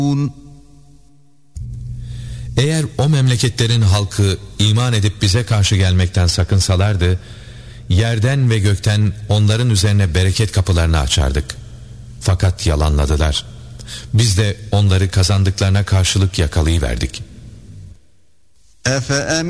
Eğer o memleketlerin halkı iman edip bize karşı gelmekten sakınsalardı, yerden ve gökten onların üzerine bereket kapılarını açardık. Fakat yalanladılar. Biz de onları kazandıklarına karşılık yakalayıverdik.